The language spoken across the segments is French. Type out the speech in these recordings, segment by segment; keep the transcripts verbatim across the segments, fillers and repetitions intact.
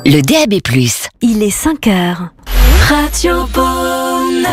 le D A B plus. Il est cinq heures. Radio Bonheur.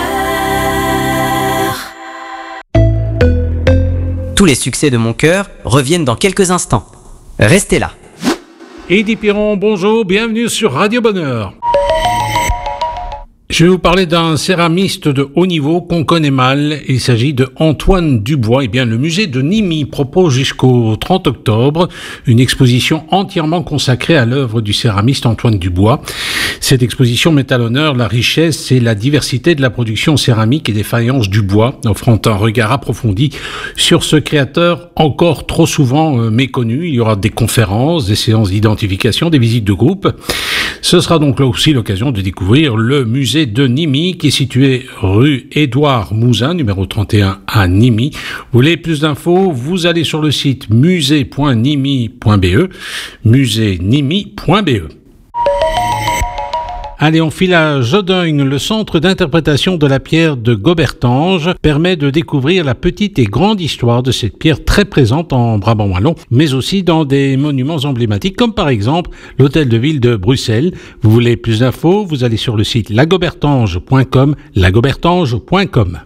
Tous les succès de mon cœur reviennent dans quelques instants. Restez là. Eddy Piron, bonjour, bienvenue sur Radio Bonheur. Je vais vous parler d'un céramiste de haut niveau qu'on connaît mal. Il s'agit de Antoine Dubois. Eh bien, le musée de Nîmes propose jusqu'au trente octobre une exposition entièrement consacrée à l'œuvre du céramiste Antoine Dubois. Cette exposition met à l'honneur la richesse et la diversité de la production céramique et des faïences du bois, offrant un regard approfondi sur ce créateur encore trop souvent euh, méconnu. Il y aura des conférences, des séances d'identification, des visites de groupe. Ce sera donc là aussi l'occasion de découvrir le musée de Nîmes qui est situé rue Édouard Mouzin, numéro trente et un à Nîmes. Vous voulez plus d'infos, vous allez sur le site musée point nîmes point b e, musée nîmes point b e. Allez, on file à Jodogne. Le centre d'interprétation de la pierre de Gobertange permet de découvrir la petite et grande histoire de cette pierre très présente en Brabant wallon, mais aussi dans des monuments emblématiques, comme par exemple l'hôtel de ville de Bruxelles. Vous voulez plus d'infos, vous allez sur le site lagobertange point com, lagobertange point com.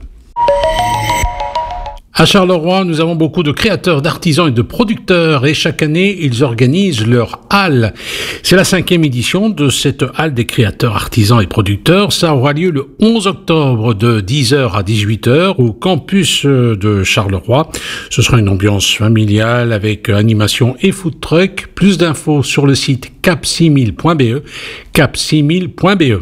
À Charleroi, nous avons beaucoup de créateurs, d'artisans et de producteurs et chaque année, ils organisent leur halle. C'est la cinquième édition de cette halle des créateurs, artisans et producteurs. Ça aura lieu le onze octobre de dix heures à dix-huit heures au campus de Charleroi. Ce sera une ambiance familiale avec animation et food truck. Plus d'infos sur le site cap six mille point b e, cap six mille point b e.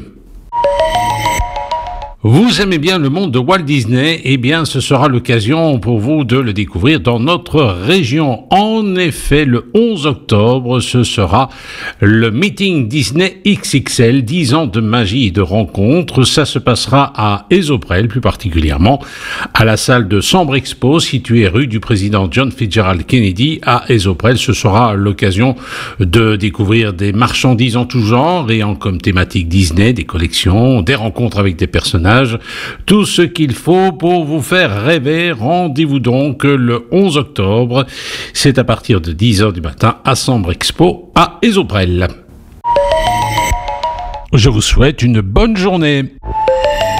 Vous aimez bien le monde de Walt Disney? Eh bien, ce sera l'occasion pour vous de le découvrir dans notre région. En effet, le onze octobre, ce sera le meeting Disney X X L, dix ans de magie et de rencontres. Ça se passera à Esoprel, plus particulièrement à la salle de Sambre Expo, située rue du président John Fitzgerald Kennedy à Esoprel. Ce sera l'occasion de découvrir des marchandises en tout genre et en comme thématique Disney, des collections, des rencontres avec des personnages. Tout ce qu'il faut pour vous faire rêver. Rendez-vous donc le onze octobre. C'est à partir de dix heures du matin à Sambre Expo à Esoprel. Je vous souhaite une bonne journée.